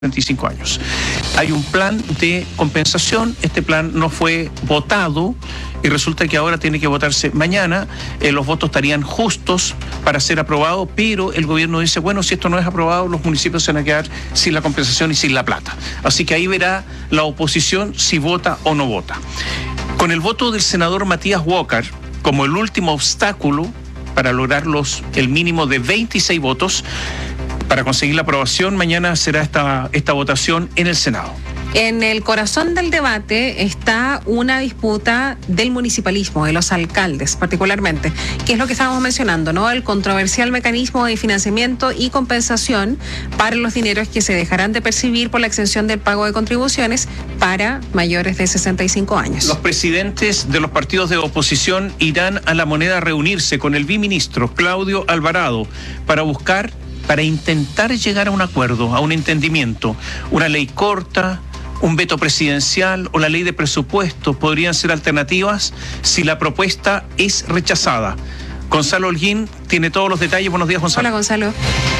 25 años. Hay un plan de compensación, este plan no fue votado y resulta que ahora tiene que votarse mañana. Los votos estarían justos para ser aprobado, pero el gobierno dice, bueno, si esto no es aprobado, los municipios se van a quedar sin la compensación y sin la plata. Así que ahí verá la oposición si vota o no vota. Con el voto del senador Matías Walker como el último obstáculo para lograr el mínimo de 26 votos, para conseguir la aprobación, mañana será esta votación en el Senado. En el corazón del debate está una disputa del municipalismo, de los alcaldes particularmente, que es lo que estábamos mencionando, ¿no? El controversial mecanismo de financiamiento y compensación para los dineros que se dejarán de percibir por la exención del pago de contribuciones para mayores de 65 años. Los presidentes de los partidos de oposición irán a La Moneda a reunirse con el viceministro Claudio Alvarado para intentar llegar a un acuerdo, a un entendimiento. Una ley corta, un veto presidencial o la ley de presupuesto podrían ser alternativas si la propuesta es rechazada. Gonzalo Holguín tiene todos los detalles. Buenos días, Gonzalo. Hola, Gonzalo.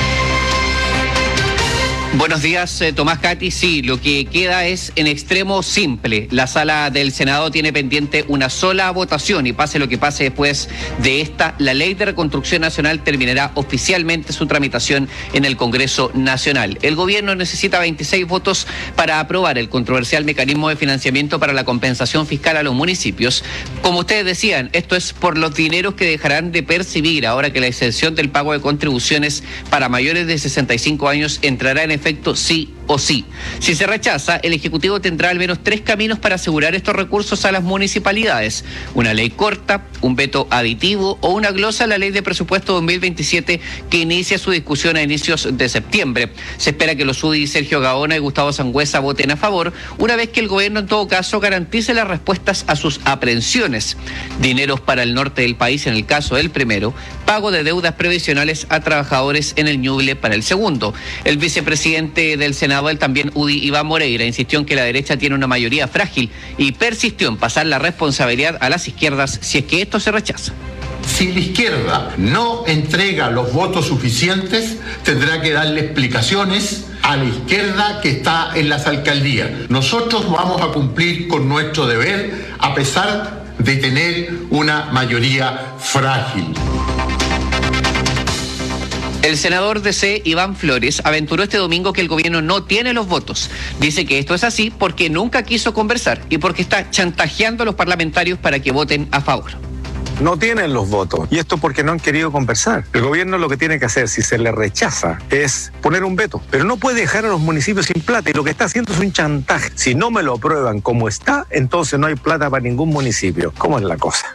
Buenos días, Tomás, Katy. Sí, lo que queda es en extremo simple. La sala del Senado tiene pendiente una sola votación y pase lo que pase después de esta, la Ley de Reconstrucción Nacional terminará oficialmente su tramitación en el Congreso Nacional. El gobierno necesita 26 votos para aprobar el controversial mecanismo de financiamiento para la compensación fiscal a los municipios. Como ustedes decían, esto es por los dineros que dejarán de percibir ahora que la exención del pago de contribuciones para mayores de 65 años entrará en efecto sí o sí. Si se rechaza, el Ejecutivo tendrá al menos 3 caminos para asegurar estos recursos a las municipalidades: una ley corta, un veto aditivo o una glosa a la Ley de Presupuesto 2027 que inicia su discusión a inicios de septiembre. Se espera que los UDI Sergio Gaona y Gustavo Sangüesa voten a favor, una vez que el gobierno en todo caso garantice las respuestas a sus aprehensiones: dineros para el norte del país en el caso del primero, pago de deudas previsionales a trabajadores en el Ñuble para el segundo. El vicepresidente del Senado, el también UDI Iván Moreira, insistió en que la derecha tiene una mayoría frágil y persistió en pasar la responsabilidad a las izquierdas si es que esto se rechaza. Si la izquierda no entrega los votos suficientes, tendrá que darle explicaciones a la izquierda que está en las alcaldías. Nosotros vamos a cumplir con nuestro deber a pesar de tener una mayoría frágil. El senador DC, Iván Flores, aventuró este domingo que el gobierno no tiene los votos. Dice que esto es así porque nunca quiso conversar y porque está chantajeando a los parlamentarios para que voten a favor. No tienen los votos, y esto porque no han querido conversar. El gobierno lo que tiene que hacer, si se le rechaza, es poner un veto, pero no puede dejar a los municipios sin plata, y lo que está haciendo es un chantaje. Si no me lo aprueban como está, entonces no hay plata para ningún municipio. ¿Cómo es la cosa?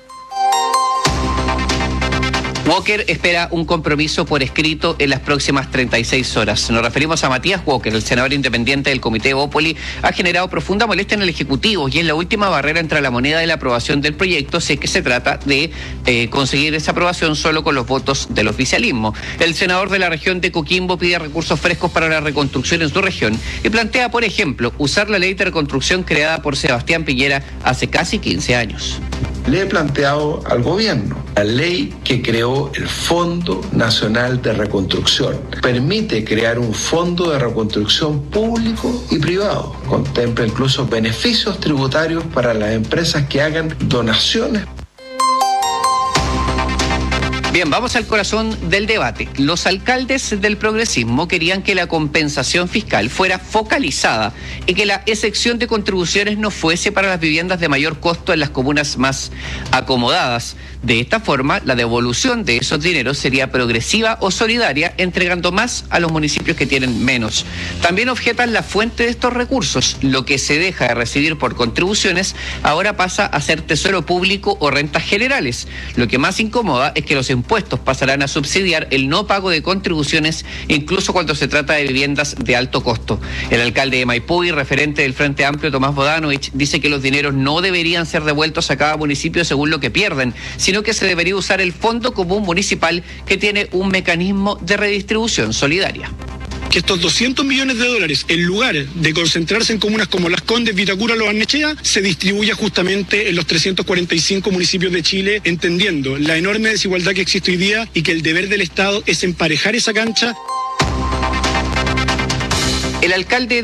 Walker espera un compromiso por escrito en las próximas 36 horas. Nos referimos a Matías Walker, el senador independiente del Comité Bópoli. Ha generado profunda molestia en el Ejecutivo y es la última barrera entre La Moneda y la aprobación del proyecto, si es que se trata de conseguir esa aprobación solo con los votos del oficialismo. El senador de la región de Coquimbo pide recursos frescos para la reconstrucción en su región y plantea, por ejemplo, usar la ley de reconstrucción creada por Sebastián Piñera hace casi 15 años. Le he planteado al gobierno la ley que creó el Fondo Nacional de Reconstrucción. Permite crear un fondo de reconstrucción público y privado. Contempla incluso beneficios tributarios para las empresas que hagan donaciones. Bien, vamos al corazón del debate. Los alcaldes del progresismo querían que la compensación fiscal fuera focalizada y que la exención de contribuciones no fuese para las viviendas de mayor costo en las comunas más acomodadas. De esta forma, la devolución de esos dineros sería progresiva o solidaria, entregando más a los municipios que tienen menos. También objetan la fuente de estos recursos. Lo que se deja de recibir por contribuciones ahora pasa a ser tesoro público o rentas generales. Lo que más incomoda es que los impuestos pasarán a subsidiar el no pago de contribuciones, incluso cuando se trata de viviendas de alto costo. El alcalde de Maipú y referente del Frente Amplio, Tomás Bodanovich, dice que los dineros no deberían ser devueltos a cada municipio según lo que pierden, sino que se debería usar el Fondo Común Municipal, que tiene un mecanismo de redistribución solidaria. Que estos 200 millones de dólares, en lugar de concentrarse en comunas como Las Condes, Vitacura, Lo Barnechea, se distribuya justamente en los 345 municipios de Chile, entendiendo la enorme desigualdad que existe hoy día y que el deber del Estado es emparejar esa cancha. El alcalde